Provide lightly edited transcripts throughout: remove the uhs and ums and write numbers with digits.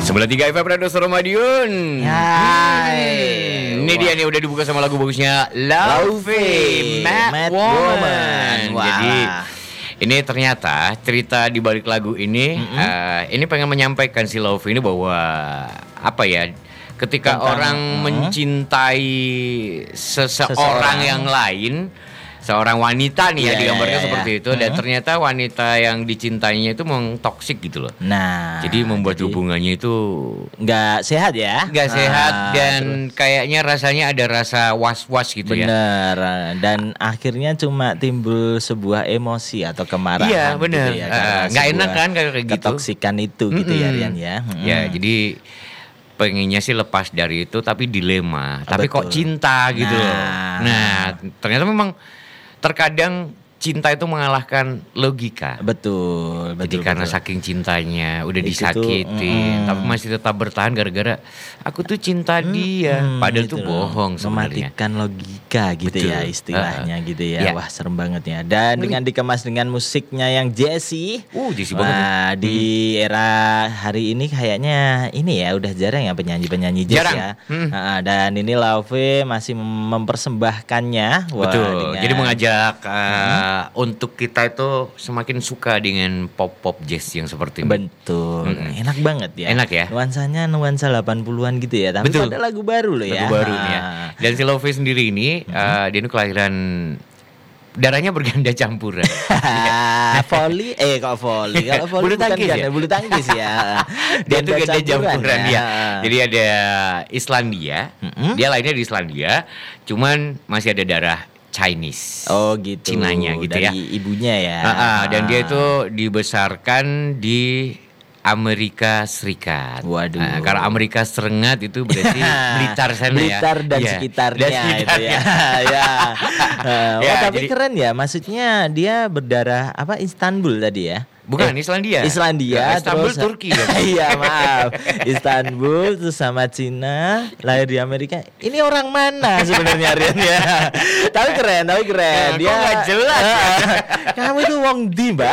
93 FM Radio Suara Madiun. Hai. Ini dia nih udah dibuka sama lagu bagusnya Laughing Mad Woman. Wah. Jadi ini ternyata cerita di balik lagu ini, ini pengen menyampaikan si Laughing ini bahwa apa ya? Ketika orang mencintai seseorang yang lain, seorang wanita nih ya digambarkan seperti itu, dan ternyata wanita yang dicintainya itu memang toksik gitu loh. Nah, jadi membuat hubungannya itu nggak sehat ya? Nggak sehat dan kayaknya rasanya ada rasa was-was gitu ya. Bener. Dan akhirnya cuma timbul sebuah emosi atau kemarahan. Iya benar. Gitu ya, nggak enak kan kayak gitu. Ketoksikan itu gitu ya Rian ya. Ya jadi pengennya sih lepas dari itu tapi dilema. Tapi kok cinta gitu loh. Nah ternyata memang terkadang cinta itu mengalahkan logika. Betul. Jadi karena saking cintanya udah disakitin, tapi masih tetap bertahan gara-gara aku tuh cinta dia. Padahal gitu tuh bohong sebenarnya. Mematikan logika gitu ya istilahnya gitu ya. Wah serem banget ya. Dan dengan dikemas dengan musiknya yang jazzy. Jazzy banget. Nah di era hari ini kayaknya ini ya udah jarang ya penyanyi-penyanyi jazz ya. Dan ini Lauve masih mempersembahkannya. Wah, betul. Jadi mengajak untuk kita itu semakin suka dengan pop jazz yang seperti ini. Betul. Enak banget ya. Enak ya. Nuansanya nuansa 80-an gitu ya. Tapi ada lagu baru loh ya. Lagu baru nih ya. Dan si Lauve sendiri ini dia ini kelahiran darahnya berganda campuran. Voli kok voli. Kalau voli bukan ganda, bulu tangkis ya. Dia tuh ganda campuran ya. Jadi ada Islandia. Dia lahirnya di Islandia, cuman masih ada darah Chinese. Oh gitu. Cinanya gitu dari ya. Ibunya ya. Dan dia itu dibesarkan di Amerika Serikat. Waduh. Kalau Amerika Serengat itu berarti Blitar sana ya. Blitar dan sekitarnya itu ya. Tapi jadi, keren ya. Maksudnya dia berdarah apa Istanbul tadi ya? Bukan Islandia. Istanbul terus, Turki kan? Iya maaf. Istanbul terus sama Cina, lahir di Amerika. Ini orang mana sebenarnya Rian ya? Tapi keren. Dia nggak jelas. Kamu itu wong di Mbak.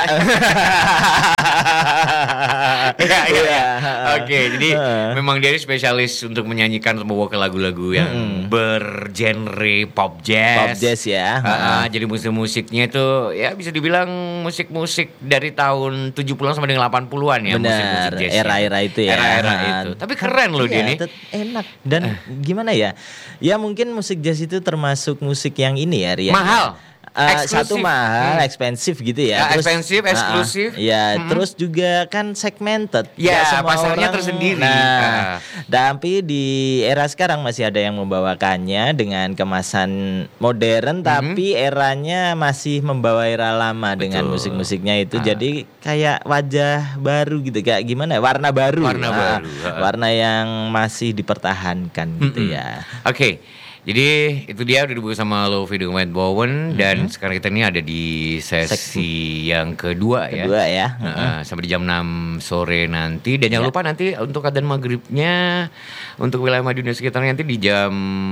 Oke, jadi memang dia spesialis untuk menyanyikan atau membawakan lagu-lagu yang bergenre pop jazz ya. Jadi musik-musiknya itu ya bisa dibilang musik-musik dari tahun 70-an sampai dengan 80-an ya. Benar, musik-musik jazz era-era itu ya. Era-era itu. Tapi keren loh dia nih. Enak. Dan gimana ya? Ya mungkin musik jazz itu termasuk musik yang ini ya Rian. Mahal. Satu mahal, ekspensif gitu ya. Terus, ekspensif, eksklusif. Terus juga kan segmented. Ya, pasarnya tersendiri. Tapi di era sekarang masih ada yang membawakannya dengan kemasan modern, tapi eranya masih membawa era lama dengan musik-musiknya itu. Jadi kayak wajah baru gitu, kayak gimana? Warna baru. Warna yang masih dipertahankan gitu ya. Oke. Jadi itu dia udah dibuka sama Lauve dengan Mad Woman dan sekarang kita ini ada di sesi yang kedua ya. Sampai di jam 6 sore nanti dan jangan lupa nanti untuk adzan maghribnya untuk wilayah Madiun sekitarnya nanti di jam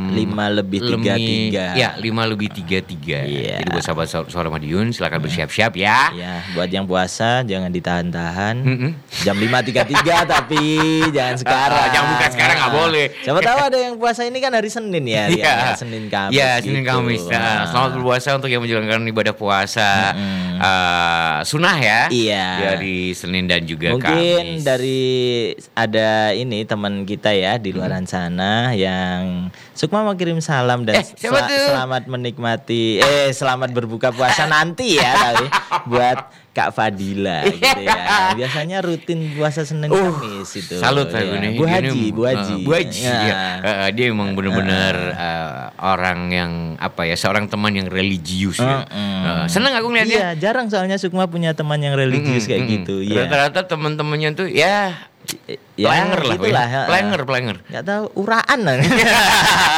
5:33. Ya, 5:33. Jadi buat sahabat Suara Madiun silakan bersiap-siap ya. Ya, buat yang puasa jangan ditahan-tahan. Jam 5:33 tapi jangan sekarang. Jangan buka sekarang nggak boleh. Siapa tahu ada yang puasa ini kan hari Senin ya. Senin Kamis. Ya, Senin Kamis. Selamat berpuasa untuk yang menjalankan ibadah puasa sunnah ya. Iya. Dari Senin dan juga Mungkin Kamis. Mungkin dari ada ini teman kita ya di luar sana yang Sukma mau kirim salam dan selamat menikmati selamat berbuka puasa nanti ya kali buat Kak Fadila gitu ya. Biasanya rutin puasa Senin Kamis itu. Salut aku nih. Bu Haji. Ya. Dia emang benar-benar orang yang seorang teman yang religius ya. Senang aku ngeliatnya. Iya, jarang soalnya Sukma punya teman yang religius kayak gitu. Rata-rata teman-temannya tuh ya planger lah. Gitulah. Planger. Enggak tahu uraan lah.